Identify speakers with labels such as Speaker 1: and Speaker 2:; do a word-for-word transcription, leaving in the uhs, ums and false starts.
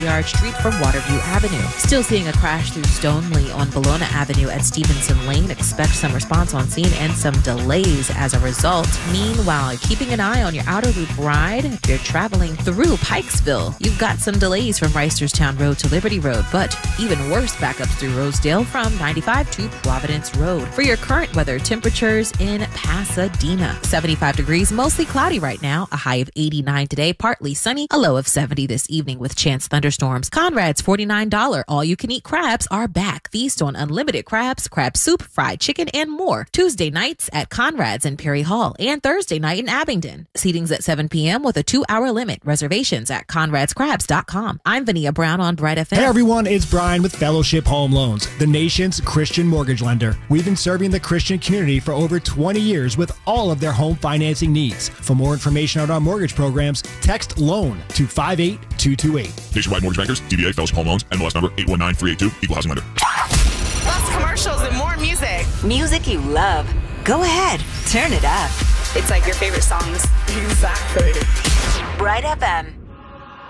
Speaker 1: Yard Street from Waterview Avenue. Still seeing a crash through Stoneleigh on Bologna Avenue at Stevenson Lane. Expect some response on scene and some delays as a result. Meanwhile, keeping an eye on your outer loop ride. If you're traveling through Pikesville, you've got some delays from Reisterstown Road to Liberty Road, but even worse backups through Rosedale from ninety-five to Providence Road. For your current weather, temperatures in Pasadena. seventy-five degrees, mostly cloudy right now. A high of eighty-nine today, partly sunny. A low of seventy this evening with chance thunderstorms. Conrad's forty-nine dollars all-you-can-eat crabs are back. Feast on unlimited crabs, crab soup, fried chicken, and more. Tuesday nights at Conrad's in Perry Hall and Thursday night in Abingdon. Seating's at seven p.m. with a two-hour limit. Reservations at conrads crabs dot com. I'm Vania Brown on Bright F M.
Speaker 2: Hey everyone, it's Brian with Fellowship Home Loans, the nation's Christian mortgage lender. We've been serving the Christian community for over twenty years with all of their home financing needs. For more information on our mortgage programs, text LOAN to five eight two two eight.
Speaker 3: Nationwide Mortgage Bankers, D B A, Fellowship Home Loans, N M L S number eight one nine three eight two, Equal Housing Lender.
Speaker 4: Less commercials and more music.
Speaker 5: Music you love. Go ahead, turn it up.
Speaker 4: It's like your favorite songs.
Speaker 5: Exactly. Bright F M.